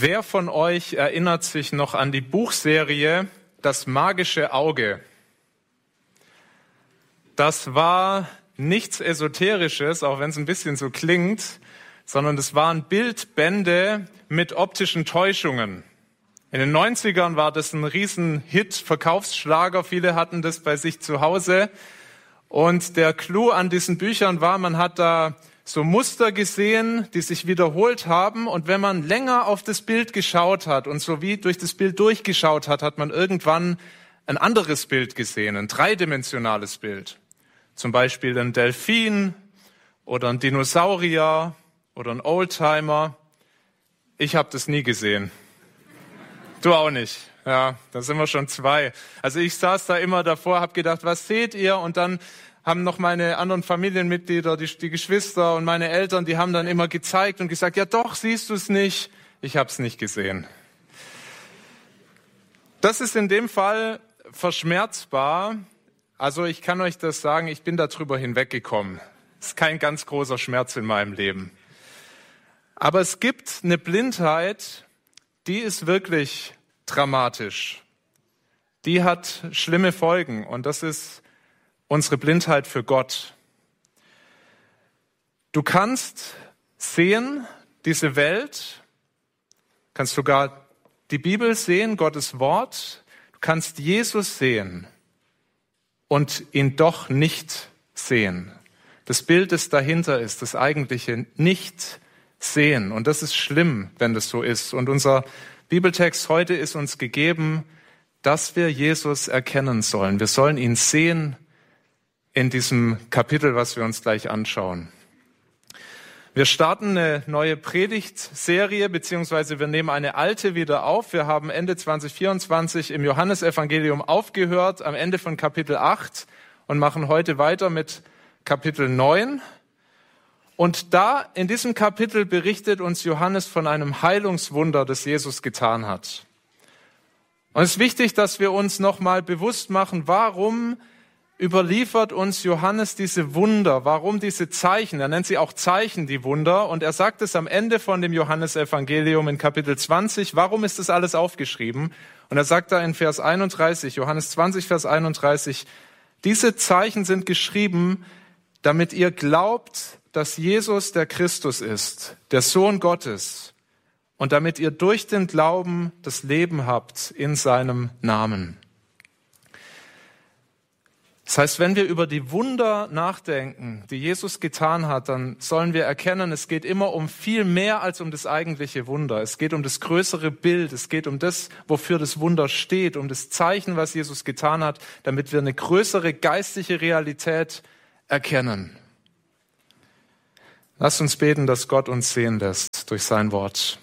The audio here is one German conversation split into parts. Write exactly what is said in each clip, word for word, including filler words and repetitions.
Wer von euch erinnert sich noch an die Buchserie Das magische Auge? Das war nichts Esoterisches, auch wenn es ein bisschen so klingt, sondern es waren Bildbände mit optischen Täuschungen. In den neunzigern war das ein Riesenhit, Verkaufsschlager, viele hatten das bei sich zu Hause. Und der Clou an diesen Büchern war, man hat da so Muster gesehen, die sich wiederholt haben. Und wenn man länger auf das Bild geschaut hat und so wie durch das Bild durchgeschaut hat, hat man irgendwann ein anderes Bild gesehen, ein dreidimensionales Bild. Zum Beispiel ein Delfin oder ein Dinosaurier oder ein Oldtimer. Ich habe das nie gesehen. Du auch nicht. Ja, da sind wir schon zwei. Also ich saß da immer davor, habe gedacht, was seht ihr? Und dann haben noch meine anderen Familienmitglieder, die, die Geschwister und meine Eltern, die haben dann immer gezeigt und gesagt, ja doch, siehst du es nicht? Ich habe es nicht gesehen. Das ist in dem Fall verschmerzbar. Also ich kann euch das sagen, ich bin darüber hinweggekommen. Es ist kein ganz großer Schmerz in meinem Leben. Aber es gibt eine Blindheit, die ist wirklich dramatisch. Die hat schlimme Folgen und das ist unsere Blindheit für Gott. Du kannst sehen, diese Welt, kannst sogar die Bibel sehen, Gottes Wort, du kannst Jesus sehen und ihn doch nicht sehen. Das Bild, das dahinter ist, das eigentliche nicht sehen. Und das ist schlimm, wenn das so ist. Und unser Bibeltext heute ist uns gegeben, dass wir Jesus erkennen sollen. Wir sollen ihn sehen in diesem Kapitel, was wir uns gleich anschauen. Wir starten eine neue Predigtserie, beziehungsweise wir nehmen eine alte wieder auf. Wir haben Ende zwanzig vierundzwanzig im Johannesevangelium aufgehört, am Ende von Kapitel acht und machen heute weiter mit Kapitel neun. Und da, in diesem Kapitel, berichtet uns Johannes von einem Heilungswunder, das Jesus getan hat. Und es ist wichtig, dass wir uns nochmal bewusst machen, warum überliefert uns Johannes diese Wunder, warum diese Zeichen, er nennt sie auch Zeichen, die Wunder, und er sagt es am Ende von dem Johannesevangelium in Kapitel zwanzig, warum ist das alles aufgeschrieben? Und er sagt da in Vers einunddreißig, Johannes zwanzig, Vers einunddreißig, diese Zeichen sind geschrieben, damit ihr glaubt, dass Jesus der Christus ist, der Sohn Gottes, und damit ihr durch den Glauben das Leben habt in seinem Namen. Das heißt, wenn wir über die Wunder nachdenken, die Jesus getan hat, dann sollen wir erkennen, es geht immer um viel mehr als um das eigentliche Wunder. Es geht um das größere Bild, es geht um das, wofür das Wunder steht, um das Zeichen, was Jesus getan hat, damit wir eine größere geistliche Realität erkennen. Lasst uns beten, dass Gott uns sehen lässt durch sein Wort.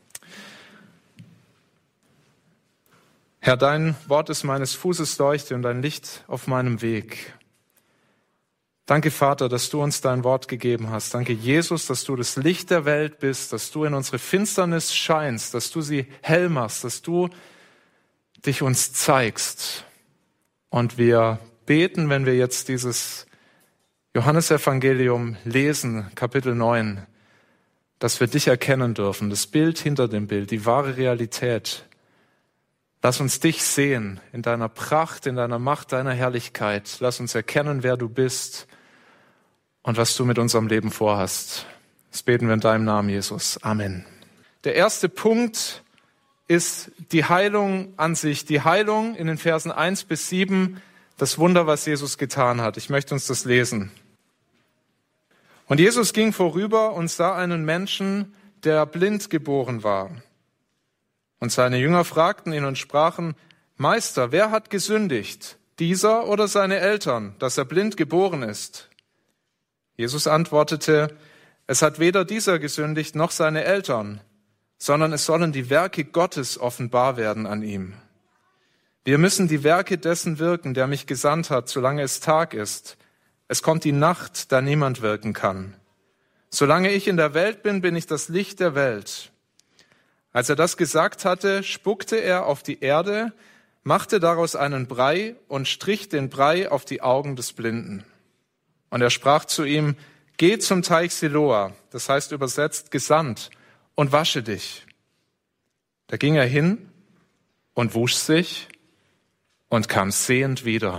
Herr, dein Wort ist meines Fußes Leuchte und ein Licht auf meinem Weg. Danke, Vater, dass du uns dein Wort gegeben hast. Danke, Jesus, dass du das Licht der Welt bist, dass du in unsere Finsternis scheinst, dass du sie hell machst, dass du dich uns zeigst. Und wir beten, wenn wir jetzt dieses Johannesevangelium lesen, Kapitel neun, dass wir dich erkennen dürfen, das Bild hinter dem Bild, die wahre Realität. Lass uns dich sehen in deiner Pracht, in deiner Macht, deiner Herrlichkeit. Lass uns erkennen, wer du bist und was du mit unserem Leben vorhast. Das beten wir in deinem Namen, Jesus. Amen. Der erste Punkt ist die Heilung an sich. Die Heilung in den Versen eins bis sieben, das Wunder, was Jesus getan hat. Ich möchte uns das lesen. Und Jesus ging vorüber und sah einen Menschen, der blind geboren war. Und seine Jünger fragten ihn und sprachen, Meister, wer hat gesündigt, dieser oder seine Eltern, dass er blind geboren ist? Jesus antwortete, es hat weder dieser gesündigt noch seine Eltern, sondern es sollen die Werke Gottes offenbar werden an ihm. Wir müssen die Werke dessen wirken, der mich gesandt hat, solange es Tag ist. Es kommt die Nacht, da niemand wirken kann. Solange ich in der Welt bin, bin ich das Licht der Welt. Als er das gesagt hatte, spuckte er auf die Erde, machte daraus einen Brei und strich den Brei auf die Augen des Blinden. Und er sprach zu ihm, geh zum Teich Siloa, das heißt übersetzt gesandt, und wasche dich. Da ging er hin und wusch sich und kam sehend wieder.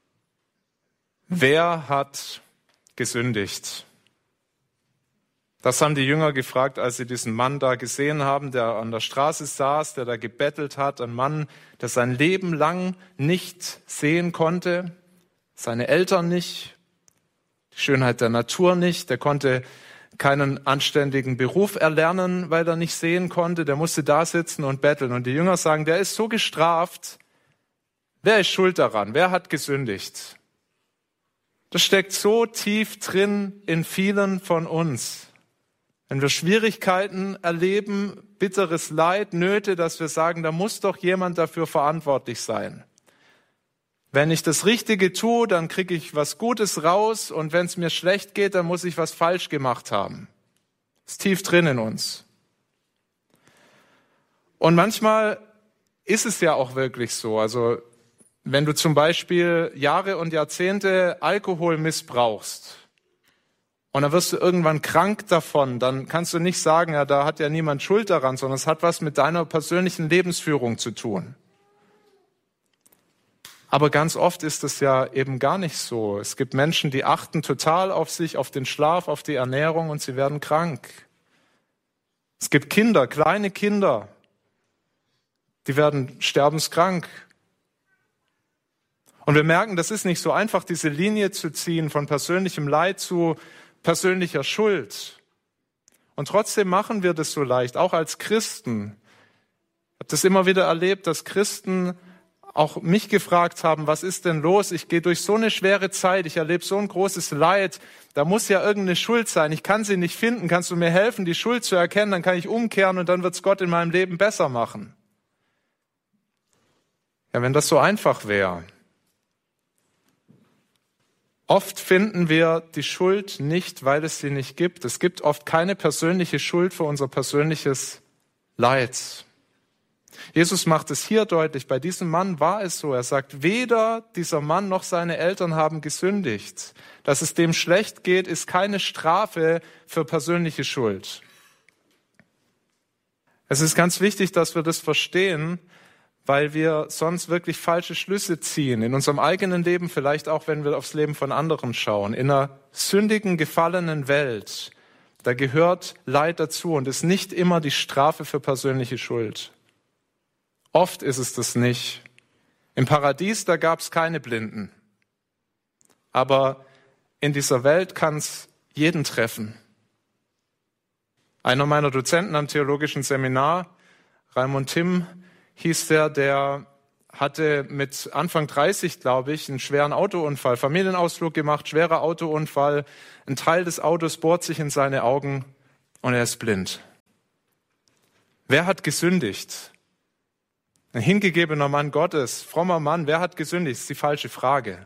Wer hat gesündigt? Das haben die Jünger gefragt, als sie diesen Mann da gesehen haben, der an der Straße saß, der da gebettelt hat. Ein Mann, der sein Leben lang nicht sehen konnte, seine Eltern nicht, die Schönheit der Natur nicht. Der konnte keinen anständigen Beruf erlernen, weil er nicht sehen konnte. Der musste da sitzen und betteln. Und die Jünger sagen, der ist so gestraft. Wer ist schuld daran? Wer hat gesündigt? Das steckt so tief drin in vielen von uns. Wenn wir Schwierigkeiten erleben, bitteres Leid, Nöte, dass wir sagen, da muss doch jemand dafür verantwortlich sein. Wenn ich das Richtige tue, dann kriege ich was Gutes raus und wenn es mir schlecht geht, dann muss ich was falsch gemacht haben. Das ist tief drin in uns. Und manchmal ist es ja auch wirklich so. Also wenn du zum Beispiel Jahre und Jahrzehnte Alkohol missbrauchst, und dann wirst du irgendwann krank davon, dann kannst du nicht sagen, ja, da hat ja niemand Schuld daran, sondern es hat was mit deiner persönlichen Lebensführung zu tun. Aber ganz oft ist es ja eben gar nicht so. Es gibt Menschen, die achten total auf sich, auf den Schlaf, auf die Ernährung und sie werden krank. Es gibt Kinder, kleine Kinder, die werden sterbenskrank. Und wir merken, das ist nicht so einfach, diese Linie zu ziehen von persönlichem Leid zu persönlicher Schuld. Und trotzdem machen wir das so leicht, auch als Christen. Ich habe das immer wieder erlebt, dass Christen auch mich gefragt haben, was ist denn los? Ich gehe durch so eine schwere Zeit, ich erlebe so ein großes Leid, da muss ja irgendeine Schuld sein, ich kann sie nicht finden, kannst du mir helfen, die Schuld zu erkennen, dann kann ich umkehren und dann wird es Gott in meinem Leben besser machen. Ja, wenn das so einfach wäre. Oft finden wir die Schuld nicht, weil es sie nicht gibt. Es gibt oft keine persönliche Schuld für unser persönliches Leid. Jesus macht es hier deutlich. Bei diesem Mann war es so. Er sagt, weder dieser Mann noch seine Eltern haben gesündigt. Dass es dem schlecht geht, ist keine Strafe für persönliche Schuld. Es ist ganz wichtig, dass wir das verstehen, weil wir sonst wirklich falsche Schlüsse ziehen. In unserem eigenen Leben, vielleicht auch, wenn wir aufs Leben von anderen schauen. In einer sündigen, gefallenen Welt, da gehört Leid dazu und ist nicht immer die Strafe für persönliche Schuld. Oft ist es das nicht. Im Paradies, da gab es keine Blinden. Aber in dieser Welt kann es jeden treffen. Einer meiner Dozenten am theologischen Seminar, Raimund Timm, hieß der, der hatte mit Anfang dreißig, glaube ich, einen schweren Autounfall, Familienausflug gemacht, schwerer Autounfall. Ein Teil des Autos bohrt sich in seine Augen und er ist blind. Wer hat gesündigt? Ein hingegebener Mann Gottes, frommer Mann, wer hat gesündigt? Das ist die falsche Frage.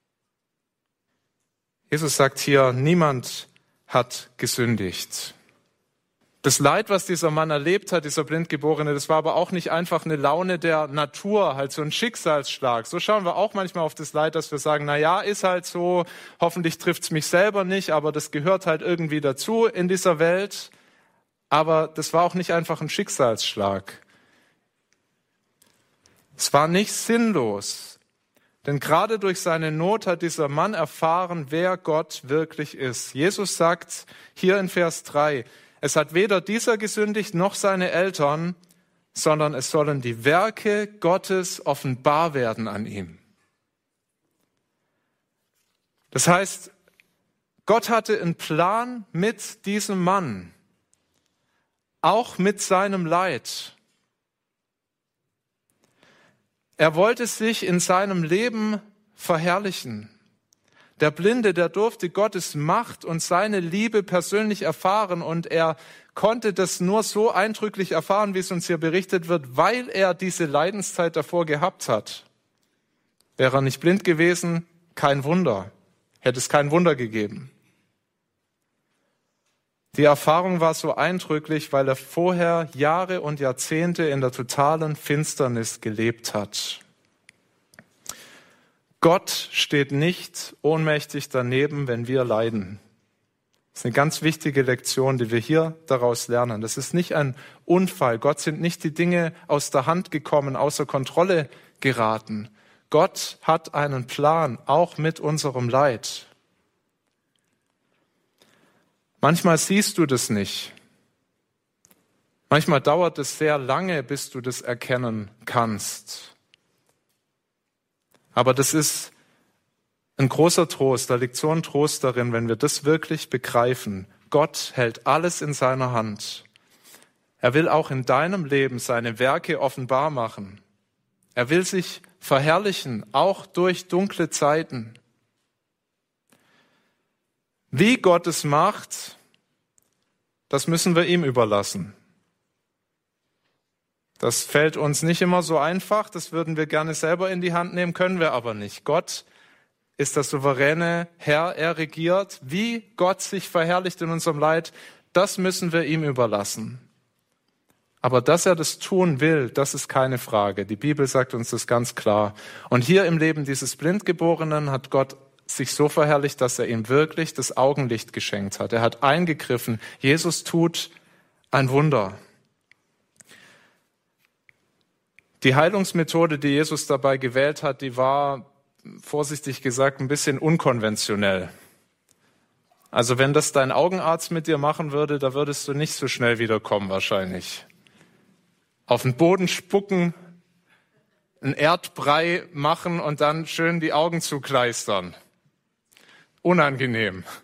Jesus sagt hier, niemand hat gesündigt. Das Leid, was dieser Mann erlebt hat, dieser Blindgeborene, das war aber auch nicht einfach eine Laune der Natur, halt so ein Schicksalsschlag. So schauen wir auch manchmal auf das Leid, dass wir sagen, na ja, ist halt so, hoffentlich trifft's mich selber nicht, aber das gehört halt irgendwie dazu in dieser Welt. Aber das war auch nicht einfach ein Schicksalsschlag. Es war nicht sinnlos, denn gerade durch seine Not hat dieser Mann erfahren, wer Gott wirklich ist. Jesus sagt hier in Vers drei, es hat weder dieser gesündigt noch seine Eltern, sondern es sollen die Werke Gottes offenbar werden an ihm. Das heißt, Gott hatte einen Plan mit diesem Mann, auch mit seinem Leid. Er wollte sich in seinem Leben verherrlichen. Der Blinde, der durfte Gottes Macht und seine Liebe persönlich erfahren und er konnte das nur so eindrücklich erfahren, wie es uns hier berichtet wird, weil er diese Leidenszeit davor gehabt hat. Wäre er nicht blind gewesen, kein Wunder, hätte es kein Wunder gegeben. Die Erfahrung war so eindrücklich, weil er vorher Jahre und Jahrzehnte in der totalen Finsternis gelebt hat. Gott steht nicht ohnmächtig daneben, wenn wir leiden. Das ist eine ganz wichtige Lektion, die wir hier daraus lernen. Das ist nicht ein Unfall. Gott sind nicht die Dinge aus der Hand gekommen, außer Kontrolle geraten. Gott hat einen Plan, auch mit unserem Leid. Manchmal siehst du das nicht. Manchmal dauert es sehr lange, bis du das erkennen kannst. Aber das ist ein großer Trost, da liegt so ein Trost darin, wenn wir das wirklich begreifen. Gott hält alles in seiner Hand. Er will auch in deinem Leben seine Werke offenbar machen. Er will sich verherrlichen, auch durch dunkle Zeiten. Wie Gott es macht, das müssen wir ihm überlassen. Das fällt uns nicht immer so einfach, das würden wir gerne selber in die Hand nehmen, können wir aber nicht. Gott ist der souveräne Herr, er regiert. Wie Gott sich verherrlicht in unserem Leid, das müssen wir ihm überlassen. Aber dass er das tun will, das ist keine Frage. Die Bibel sagt uns das ganz klar. Und hier im Leben dieses Blindgeborenen hat Gott sich so verherrlicht, dass er ihm wirklich das Augenlicht geschenkt hat. Er hat eingegriffen. Jesus tut ein Wunder. Die Heilungsmethode, die Jesus dabei gewählt hat, die war, vorsichtig gesagt, ein bisschen unkonventionell. Also wenn das dein Augenarzt mit dir machen würde, da würdest du nicht so schnell wiederkommen wahrscheinlich. Auf den Boden spucken, einen Erdbrei machen und dann schön die Augen zukleistern. Unangenehm.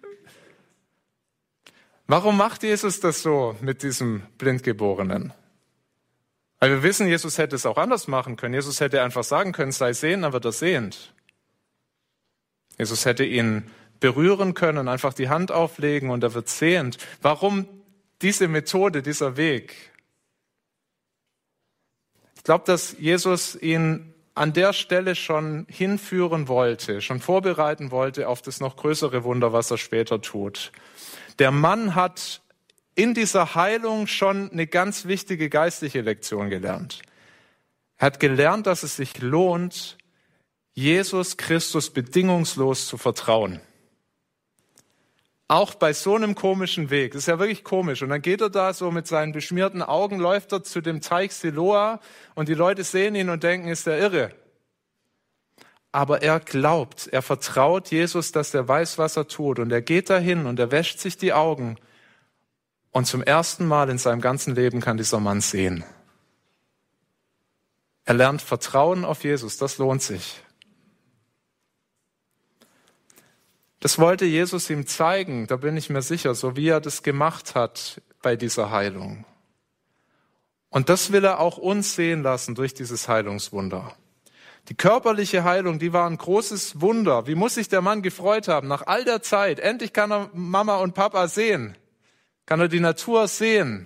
Warum macht Jesus das so mit diesem Blindgeborenen? Weil wir wissen, Jesus hätte es auch anders machen können. Jesus hätte einfach sagen können, sei sehend, dann wird er sehend. Jesus hätte ihn berühren können, einfach die Hand auflegen und er wird sehend. Warum diese Methode, dieser Weg? Ich glaube, dass Jesus ihn an der Stelle schon hinführen wollte, schon vorbereiten wollte auf das noch größere Wunder, was er später tut. Der Mann hat in dieser Heilung schon eine ganz wichtige geistliche Lektion gelernt. Er hat gelernt, dass es sich lohnt, Jesus Christus bedingungslos zu vertrauen. Auch bei so einem komischen Weg. Das ist ja wirklich komisch. Und dann geht er da so mit seinen beschmierten Augen, läuft er zu dem Teich Siloa und die Leute sehen ihn und denken, ist er irre. Aber er glaubt, er vertraut Jesus, dass er weiß, was er tut. Und er geht dahin und er wäscht sich die Augen. Und zum ersten Mal in seinem ganzen Leben kann dieser Mann sehen. Er lernt Vertrauen auf Jesus, das lohnt sich. Das wollte Jesus ihm zeigen, da bin ich mir sicher, so wie er das gemacht hat bei dieser Heilung. Und das will er auch uns sehen lassen durch dieses Heilungswunder. Die körperliche Heilung, die war ein großes Wunder. Wie muss sich der Mann gefreut haben? Nach all der Zeit, endlich kann er Mama und Papa sehen. Kann er die Natur sehen.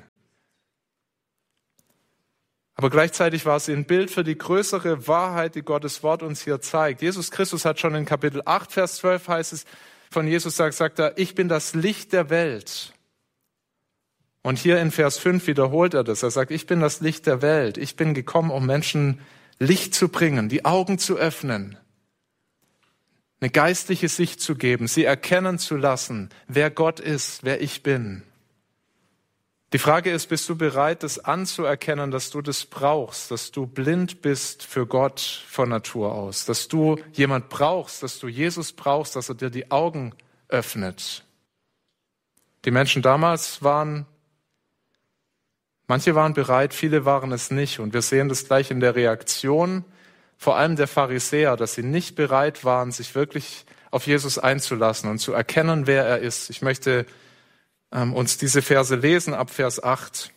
Aber gleichzeitig war sie ein Bild für die größere Wahrheit, die Gottes Wort uns hier zeigt. Jesus Christus hat schon in Kapitel acht, Vers zwölf heißt es, von Jesus sagt, sagt er, ich bin das Licht der Welt. Und hier in Vers fünf wiederholt er das. Er sagt, ich bin das Licht der Welt. Ich bin gekommen, um Menschen Licht zu bringen, die Augen zu öffnen, eine geistliche Sicht zu geben, sie erkennen zu lassen, wer Gott ist, wer ich bin. Die Frage ist, bist du bereit, das anzuerkennen, dass du das brauchst, dass du blind bist für Gott von Natur aus, dass du jemand brauchst, dass du Jesus brauchst, dass er dir die Augen öffnet. Die Menschen damals waren, manche waren bereit, viele waren es nicht. Und wir sehen das gleich in der Reaktion, vor allem der Pharisäer, dass sie nicht bereit waren, sich wirklich auf Jesus einzulassen und zu erkennen, wer er ist. Ich möchte uns diese Verse lesen ab Vers acht.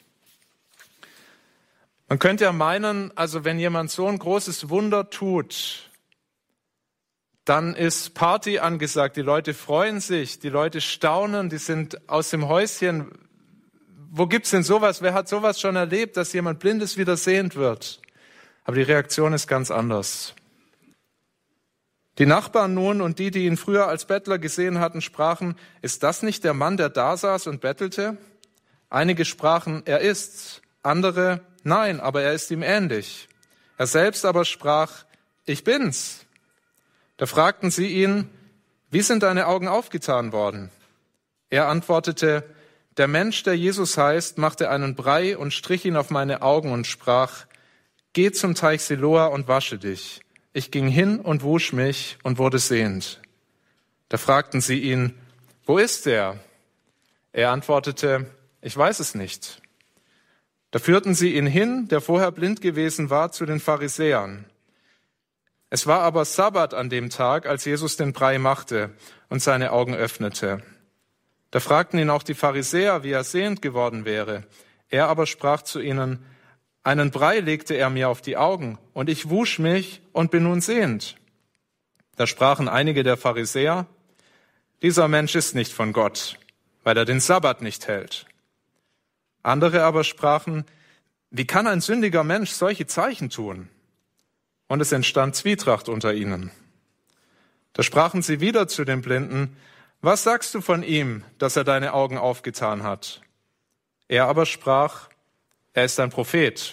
Man könnte ja meinen, also wenn jemand so ein großes Wunder tut, dann ist Party angesagt, die Leute freuen sich, die Leute staunen, die sind aus dem Häuschen. Wo gibt's denn sowas? Wer hat sowas schon erlebt, dass jemand Blindes wieder sehend wird? Aber die Reaktion ist ganz anders. Die Nachbarn nun und die, die ihn früher als Bettler gesehen hatten, sprachen, ist das nicht der Mann, der da saß und bettelte? Einige sprachen, er ist's. Andere, nein, aber er ist ihm ähnlich. Er selbst aber sprach, ich bin's. Da fragten sie ihn, wie sind deine Augen aufgetan worden? Er antwortete, der Mensch, der Jesus heißt, machte einen Brei und strich ihn auf meine Augen und sprach, geh zum Teich Siloa und wasche dich. Ich ging hin und wusch mich und wurde sehend. Da fragten sie ihn, wo ist er? Er antwortete, ich weiß es nicht. Da führten sie ihn hin, der vorher blind gewesen war, zu den Pharisäern. Es war aber Sabbat an dem Tag, als Jesus den Brei machte und seine Augen öffnete. Da fragten ihn auch die Pharisäer, wie er sehend geworden wäre. Er aber sprach zu ihnen, einen Brei legte er mir auf die Augen, und ich wusch mich und bin nun sehend. Da sprachen einige der Pharisäer, dieser Mensch ist nicht von Gott, weil er den Sabbat nicht hält. Andere aber sprachen, wie kann ein sündiger Mensch solche Zeichen tun? Und es entstand Zwietracht unter ihnen. Da sprachen sie wieder zu dem Blinden, was sagst du von ihm, dass er deine Augen aufgetan hat? Er aber sprach, er ist ein Prophet.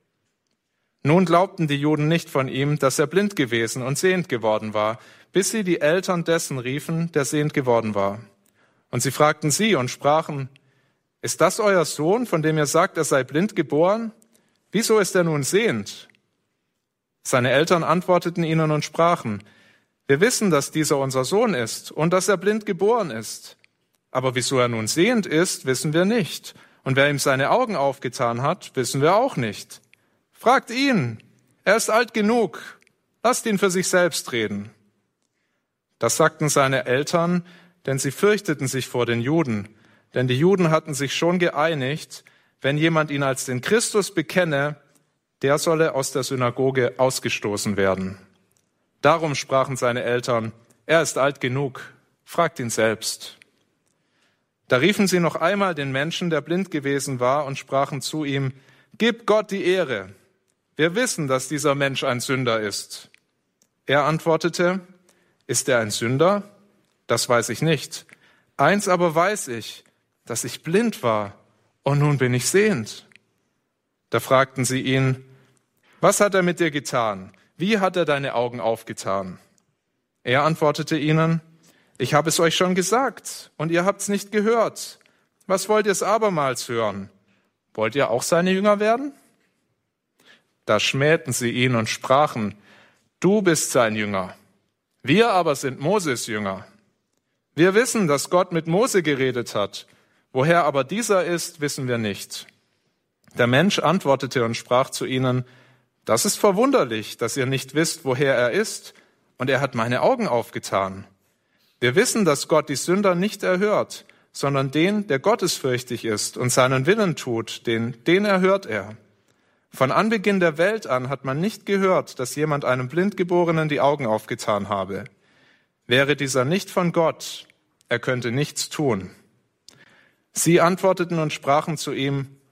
Nun glaubten die Juden nicht von ihm, dass er blind gewesen und sehend geworden war, bis sie die Eltern dessen riefen, der sehend geworden war. Und sie fragten sie und sprachen, ist das euer Sohn, von dem ihr sagt, er sei blind geboren? Wieso ist er nun sehend? Seine Eltern antworteten ihnen und sprachen, wir wissen, dass dieser unser Sohn ist und dass er blind geboren ist. Aber wieso er nun sehend ist, wissen wir nicht. Und wer ihm seine Augen aufgetan hat, wissen wir auch nicht. Fragt ihn, er ist alt genug, lasst ihn für sich selbst reden. Das sagten seine Eltern, denn sie fürchteten sich vor den Juden. Denn die Juden hatten sich schon geeinigt, wenn jemand ihn als den Christus bekenne, der solle aus der Synagoge ausgestoßen werden. Darum sprachen seine Eltern, er ist alt genug, fragt ihn selbst. Da riefen sie noch einmal den Menschen, der blind gewesen war, und sprachen zu ihm, gib Gott die Ehre. Wir wissen, dass dieser Mensch ein Sünder ist. Er antwortete, ist er ein Sünder? Das weiß ich nicht. Eins aber weiß ich, dass ich blind war und nun bin ich sehend. Da fragten sie ihn, was hat er mit dir getan? Wie hat er deine Augen aufgetan? Er antwortete ihnen, ich habe es euch schon gesagt und ihr habt's nicht gehört. Was wollt ihr es abermals hören? Wollt ihr auch seine Jünger werden? Da schmähten sie ihn und sprachen, du bist sein Jünger. Wir aber sind Moses Jünger. Wir wissen, dass Gott mit Mose geredet hat. Woher aber dieser ist, wissen wir nicht. Der Mensch antwortete und sprach zu ihnen, das ist verwunderlich, dass ihr nicht wisst, woher er ist, und er hat meine Augen aufgetan. Wir wissen, dass Gott die Sünder nicht erhört, sondern den, der gottesfürchtig ist und seinen Willen tut, den, den erhört er. Von Anbeginn der Welt an hat man nicht gehört, dass jemand einem Blindgeborenen die Augen aufgetan habe. Wäre dieser nicht von Gott, er könnte nichts tun. Sie antworteten und sprachen zu ihm,